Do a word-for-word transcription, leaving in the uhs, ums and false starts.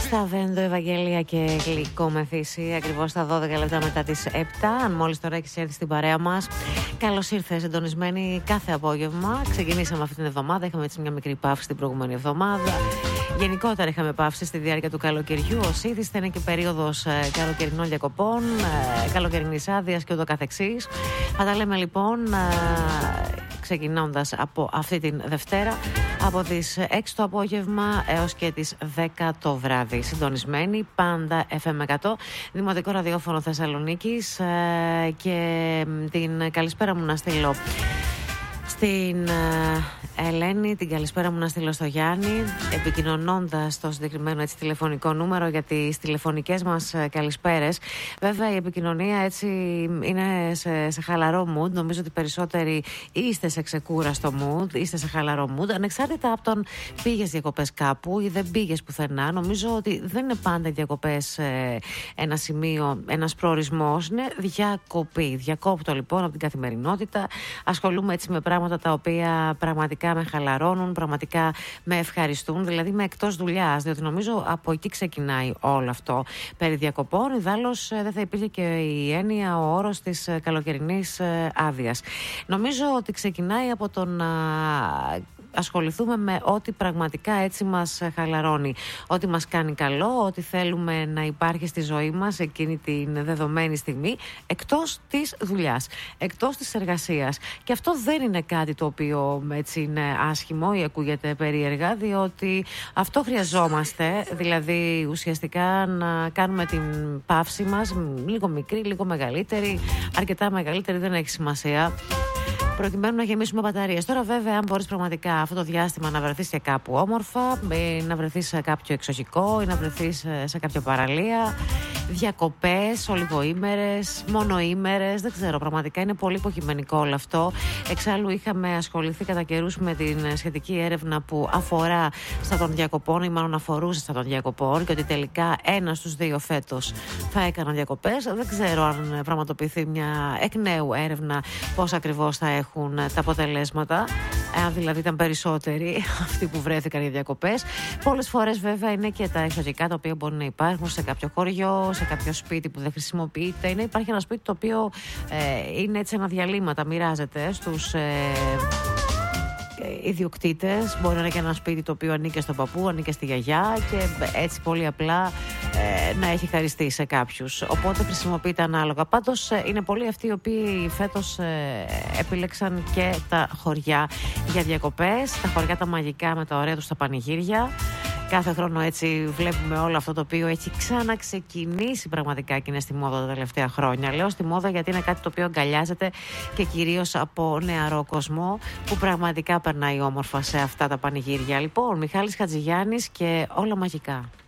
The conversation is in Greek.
Σταβέντο, Ευαγγέλια και Γλυκό Μεθύσι, ακριβώς στα δώδεκα λεπτά μετά τις επτά. Αν μόλις τώρα έχεις έρθει στην παρέα μας, καλώς ήρθες, συντονισμένοι κάθε απόγευμα. Ξεκινήσαμε αυτή την εβδομάδα, είχαμε έτσι μια μικρή παύση την προηγούμενη εβδομάδα. Γενικότερα είχαμε παύση στη διάρκεια του καλοκαιριού. Ως ήθιστα είναι και περίοδος ε, καλοκαιρινών διακοπών, ε, καλοκαιρινής άδειας και ούτω καθεξής. Θα τα λέμε λοιπόν, ε, ξεκινώντας από αυτή την Δευτέρα, από τις έξι το απόγευμα έως και τις δέκα το βράδυ. Συντονισμένοι, πάντα εφ εμ εκατό, Δημοτικό Ραδιόφωνο Θεσσαλονίκης, ε, και την καλησπέρα μου να στείλω στην uh, Ελένη, την καλησπέρα μου να στείλω στο Γιάννη, επικοινωνώντας το συγκεκριμένο έτσι τηλεφωνικό νούμερο για τις τηλεφωνικές μας uh, καλησπέρες. Βέβαια η επικοινωνία έτσι είναι σε, σε χαλαρό mood. Νομίζω ότι περισσότεροι είστε σε ξεκούραστο mood, είστε σε χαλαρό mood, ανεξάρτητα από τον πήγες διακοπές κάπου ή δεν πήγες πουθενά. Νομίζω ότι δεν είναι πάντα διακοπές ε, ένα σημείο, ένας προορισμός. Είναι διακοπή. Διακόπτω λοιπόν από την καθημερινότητα. Ασχολούμαι έτσι με πράγματα τα οποία πραγματικά με χαλαρώνουν, πραγματικά με ευχαριστούν, δηλαδή με εκτός δουλειάς, διότι νομίζω από εκεί ξεκινάει όλο αυτό περί διακοπών. Ιδάλλως δεν θα υπήρχε και η έννοια, ο όρος της καλοκαιρινής άδειας. Νομίζω ότι ξεκινάει από το να ασχοληθούμε με ό,τι πραγματικά έτσι μας χαλαρώνει, ό,τι μας κάνει καλό, ό,τι θέλουμε να υπάρχει στη ζωή μας εκείνη την δεδομένη στιγμή, εκτός της δουλειάς, εκτός της εργασίας. Και αυτό δεν είναι κάτι το οποίο έτσι είναι άσχημο ή ακούγεται περίεργα, διότι αυτό χρειαζόμαστε, δηλαδή ουσιαστικά να κάνουμε την παύση μας λίγο μικρή, λίγο μεγαλύτερη, αρκετά μεγαλύτερη, δεν έχει σημασία, προκειμένου να γεμίσουμε μπαταρίες. Τώρα βέβαια αν μπορείς πραγματικά αυτό το διάστημα να βρεθείς και κάπου όμορφα, να βρεθείς σε κάποιο εξοχικό ή να βρεθείς σε κάποια παραλία, διακοπές, ολιγοήμερες, μονοήμερες, δεν ξέρω, πραγματικά είναι πολύ υποκειμενικό όλο αυτό. Εξάλλου είχαμε ασχοληθεί κατά καιρούς με την σχετική έρευνα που αφορά στα των διακοπών ή μάλλον αφορούσε στα των διακοπών και ότι τελικά ένα στους δύο φέτος θα έκαναν διακοπές. Δεν ξέρω αν πραγματοποιηθεί μια εκ νέου έρευνα πώς ακριβώς θα έχουν τα αποτελέσματα, αν δηλαδή ήταν περισσότεροι αυτοί που βρέθηκαν για διακοπές. Πολλές φορές βέβαια είναι και τα εξωτικά τα οποία μπορεί να υπάρχουν σε κάποιο χωριό, σε κάποιο σπίτι που δεν χρησιμοποιείται, ή να υπάρχει ένα σπίτι το οποίο ε, είναι έτσι αναδιαλύματα, μοιράζεται στους ε, ιδιοκτήτες. Μπορεί να είναι και ένα σπίτι το οποίο ανήκε στον παππού, ανήκε στη γιαγιά και έτσι πολύ απλά ε, να έχει χαριστεί σε κάποιους. Οπότε χρησιμοποιείται ανάλογα. Πάντως ε, είναι πολλοί αυτοί οι οποίοι φέτος ε, επίλεξαν και τα χωριά για διακοπές, τα χωριά τα μαγικά με τα ωραία τους τα πανηγύρια. Κάθε χρόνο έτσι βλέπουμε όλο αυτό το οποίο έχει ξαναξεκινήσει πραγματικά και είναι στη μόδα τα τελευταία χρόνια. Λέω στη μόδα γιατί είναι κάτι το οποίο αγκαλιάζεται και κυρίως από νεαρό κόσμο που πραγματικά περνάει όμορφα σε αυτά τα πανηγύρια. Λοιπόν, Μιχάλης Χατζηγιάννης και όλα μαγικά.